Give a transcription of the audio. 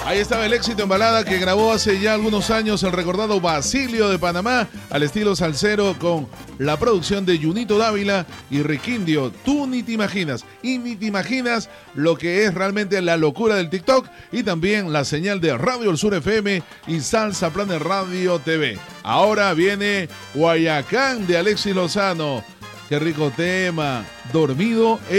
Ahí estaba el éxito en balada que grabó hace ya algunos años el recordado Basilio de Panamá, al estilo salsero, con la producción de Junito Dávila y Riquindio. Tú ni te imaginas, y ni te imaginas lo que es realmente la locura del TikTok, y también la señal de Radio El Sur FM y Salsa Planet Radio TV. Ahora viene Guayacán de Alexis Lozano. Qué rico tema, Dormido